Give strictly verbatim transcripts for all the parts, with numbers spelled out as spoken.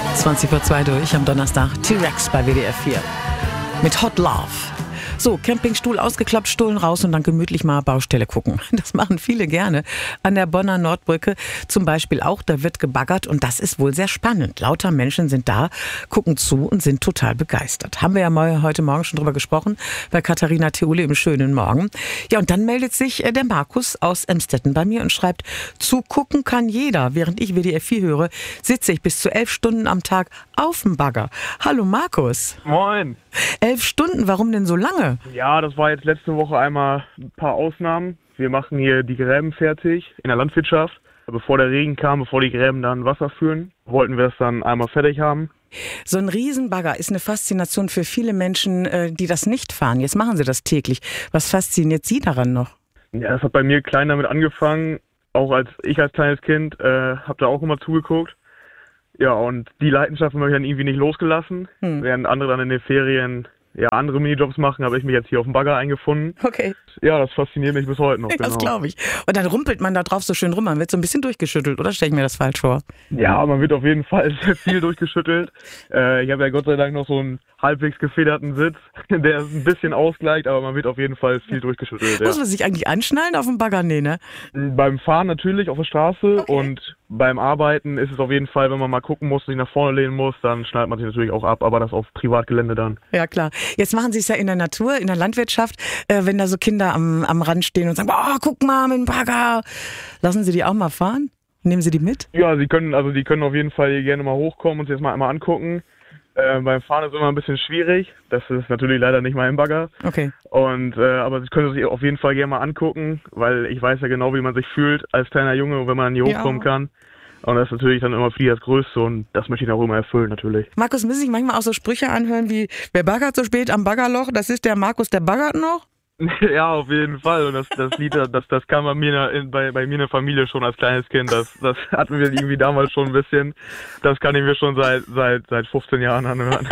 zwanzig vor zwei durch am Donnerstag. T-Rex bei W D R vier. Mit Hot Love. So, Campingstuhl ausgeklappt, Stullen raus und dann gemütlich mal Baustelle gucken. Das machen viele gerne. An der Bonner Nordbrücke zum Beispiel auch, da wird gebaggert und das ist wohl sehr spannend. Lauter Menschen sind da, gucken zu und sind total begeistert. Haben wir ja mal heute Morgen schon drüber gesprochen, bei Katharina Theule im schönen Morgen. Ja, und dann meldet sich der Markus aus Emstetten bei mir und schreibt, zugucken kann jeder. Während ich W D R vier höre, sitze ich bis zu elf Stunden am Tag auf dem Bagger. Hallo Markus. Moin. Elf Stunden, warum denn so lange? Ja, das war jetzt letzte Woche einmal ein paar Ausnahmen. Wir machen hier die Gräben fertig in der Landwirtschaft. Bevor der Regen kam, bevor die Gräben dann Wasser führen, wollten wir es dann einmal fertig haben. So ein Riesenbagger ist eine Faszination für viele Menschen, die das nicht fahren. Jetzt machen sie das täglich. Was fasziniert Sie daran noch? Ja, das hat bei mir klein damit angefangen. Auch als ich als kleines Kind äh, habe da auch immer zugeguckt. Ja, und die Leidenschaft habe ich dann irgendwie nicht losgelassen. Hm. Während andere dann in den Ferien ja andere Minijobs machen, habe ich mich jetzt hier auf dem Bagger eingefunden. Okay. Ja, das fasziniert mich bis heute noch. Das genau. glaube ich. Und dann rumpelt man da drauf so schön rum, man wird so ein bisschen durchgeschüttelt, oder stelle ich mir das falsch vor? Ja, man wird auf jeden Fall sehr viel durchgeschüttelt. Äh, ich habe ja Gott sei Dank noch so einen halbwegs gefederten Sitz, der ist ein bisschen ausgleicht, aber man wird auf jeden Fall viel durchgeschüttelt. Ja. Muss man sich eigentlich anschnallen auf dem Bagger? Nee, ne? Beim Fahren natürlich auf der Straße okay. Und beim Arbeiten ist es auf jeden Fall, wenn man mal gucken muss, sich nach vorne lehnen muss, dann schnallt man sich natürlich auch ab, aber das auf Privatgelände dann. Ja, klar. Jetzt machen Sie es ja in der Natur, in der Landwirtschaft, äh, wenn da so Kinder am, am Rand stehen und sagen, boah, guck mal mit dem Bagger. Lassen Sie die auch mal fahren? Nehmen Sie die mit? Ja, sie können, also die können auf jeden Fall hier gerne mal hochkommen und sich das mal einmal angucken. Äh, beim Fahren ist es immer ein bisschen schwierig. Das ist natürlich leider nicht mein Bagger. Okay. Und äh, aber sie können sich auf jeden Fall gerne mal angucken, weil ich weiß ja genau, wie man sich fühlt als kleiner Junge, wenn man dann hier ja. hochkommen kann. Und das ist natürlich dann immer für die das Größte und das möchte ich auch immer erfüllen natürlich. Markus, müssen sich manchmal auch so Sprüche anhören wie, wer baggert so spät am Baggerloch, das ist der Markus, der baggert noch? Ja, auf jeden Fall. Und das, das Lied, das, das kam bei mir, in, bei, bei mir in der Familie schon als kleines Kind. Das, das hatten wir irgendwie damals schon ein bisschen. Das kann ich mir schon seit, seit, seit fünfzehn Jahren anhören.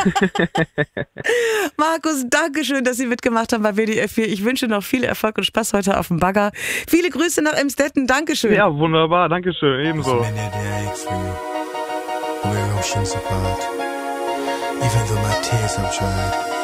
Markus, danke schön, dass Sie mitgemacht haben bei W D R vier. Ich wünsche noch viel Erfolg und Spaß heute auf dem Bagger. Viele Grüße nach Emstetten. Dankeschön. Ja, wunderbar. Dankeschön. Ebenso. Even though my tears have dried